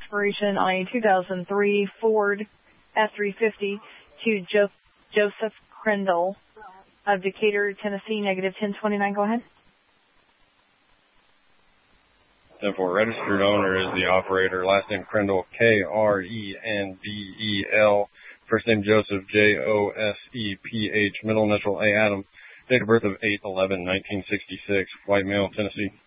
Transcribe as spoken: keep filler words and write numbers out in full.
expiration on a two thousand three Ford F three fifty to jo- Joseph Crendel of Decatur, Tennessee, negative ten twenty-nine. Go ahead. ten four, registered owner is the operator. Last name Crendel, K R E N D E L. First name Joseph, J O S E P H. Middle initial A. Adam. Date of birth of eight eleven nineteen sixty-six. White male, Tennessee.